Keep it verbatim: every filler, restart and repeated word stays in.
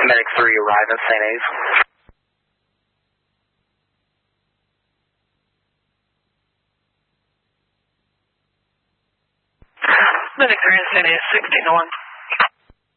Medic three arrive at Saint A's. Medic three at Saint A's, sixteen to one.